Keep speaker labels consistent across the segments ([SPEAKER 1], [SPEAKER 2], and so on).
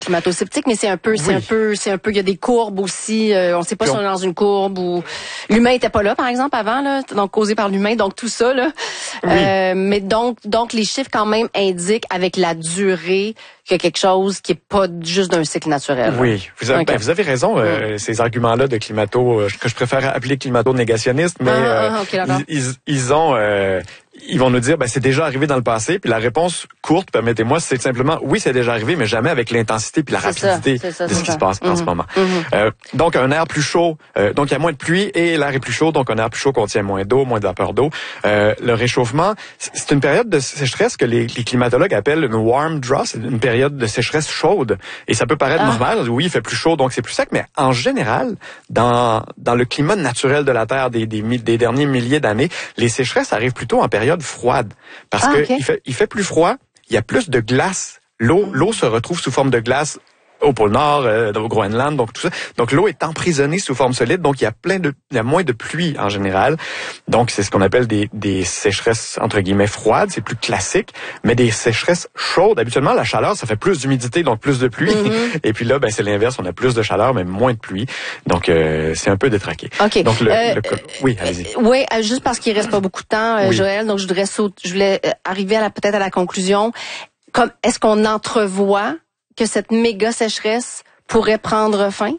[SPEAKER 1] climato-sceptique, mais c'est un peu, il y a des courbes aussi, on sait pas si on est dans une courbe ou l'humain était pas là, par exemple, avant, là, donc causé par l'humain, donc tout ça, là. Oui. Mais donc, les chiffres quand même indiquent avec la durée qu'il y a quelque chose qui est pas juste d'un cycle naturel.
[SPEAKER 2] Oui, vous avez raison, ces arguments-là de climato, que je préfère appeler climato-négationnistes, mais ils vont nous dire, c'est déjà arrivé dans le passé, puis la réponse courte, permettez-moi, c'est simplement, oui, c'est déjà arrivé, mais jamais avec l'intensité puis la rapidité de ce qui se passe en ce moment. Donc, un air plus chaud, donc il y a moins de pluie, et l'air est plus chaud, donc un air plus chaud contient moins d'eau, moins de vapeur d'eau. Le réchauffement, c'est une période de sécheresse que les climatologues appellent une warm drought, c'est une période de sécheresse chaude, et ça peut paraître normal, oui, il fait plus chaud, donc c'est plus sec, mais en général, dans le climat naturel de la Terre des derniers milliers d'années, les sécheresses arrivent plutôt en période froide, parce que il fait plus froid, il y a plus de glace. L'eau se retrouve sous forme de glace au pôle Nord, au Groenland, donc tout ça. Donc l'eau est emprisonnée sous forme solide, donc il y a moins de pluie en général. Donc c'est ce qu'on appelle des sécheresses entre guillemets froides, c'est plus classique, mais des sécheresses chaudes. Habituellement la chaleur, ça fait plus d'humidité, donc plus de pluie. Et puis là, c'est l'inverse, on a plus de chaleur mais moins de pluie. Donc c'est un peu détraqué.
[SPEAKER 1] OK.
[SPEAKER 2] Donc oui, allez-y.
[SPEAKER 1] Oui, juste parce qu'il reste pas beaucoup de temps, Joël, donc je voulais arriver peut-être à la conclusion. Est-ce qu'on entrevoit que cette méga sécheresse pourrait prendre fin?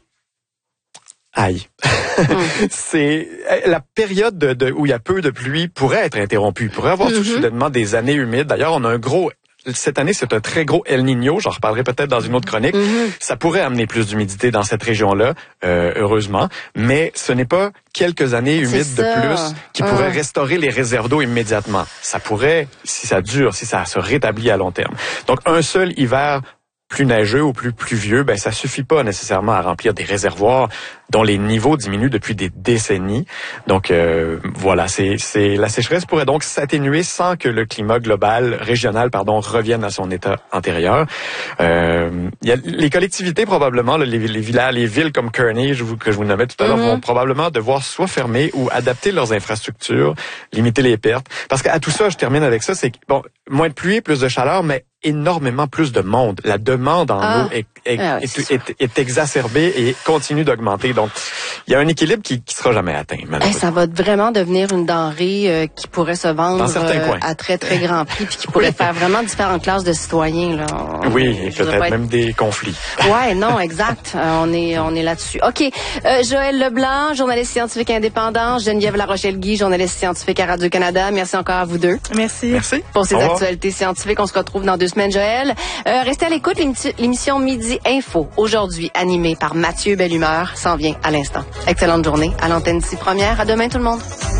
[SPEAKER 2] Aïe. C'est la période où il y a peu de pluie pourrait être interrompue. Il pourrait avoir tout soudainement des années humides. D'ailleurs, on a cette année, c'est un très gros El Niño. J'en reparlerai peut-être dans une autre chronique. Ça pourrait amener plus d'humidité dans cette région-là, heureusement. Mais ce n'est pas quelques années humides de plus qui pourraient restaurer les réserves d'eau immédiatement. Ça pourrait, si ça dure, si ça se rétablit à long terme. Donc, un seul hiver plus neigeux ou plus pluvieux, ça suffit pas nécessairement à remplir des réservoirs dont les niveaux diminuent depuis des décennies. Donc voilà, la sécheresse pourrait donc s'atténuer sans que le climat régional, revienne à son état antérieur. Il y a les collectivités probablement, les villes comme Kearney, que je vous nommais tout à l'heure, vont probablement devoir soit fermer ou adapter leurs infrastructures, limiter les pertes. Parce qu'à tout ça, je termine avec ça, c'est moins de pluie, plus de chaleur, mais énormément plus de monde. La demande en eau est exacerbée et continue d'augmenter. Donc, il y a un équilibre qui sera jamais atteint, malheureusement.
[SPEAKER 1] Ça va vraiment devenir une denrée qui pourrait se vendre à très, très grand prix puis qui pourrait faire vraiment différentes classes de citoyens. Là.
[SPEAKER 2] Oui, et peut-être même des conflits.
[SPEAKER 1] Ouais, non, exact. On est là-dessus. OK. Joël Leblanc, journaliste scientifique indépendant. Geneviève Larochelle-Guy, journaliste scientifique à Radio-Canada. Merci encore à vous deux.
[SPEAKER 3] Merci.
[SPEAKER 1] Pour ces actualités scientifiques. On se retrouve dans 2 semaines, Joël. Restez à l'écoute. L'émission Midi Info, aujourd'hui animée par Mathieu Bellumeur, s'en vient à l'instant. Excellente journée à l'antenne d'ici première. À demain, tout le monde.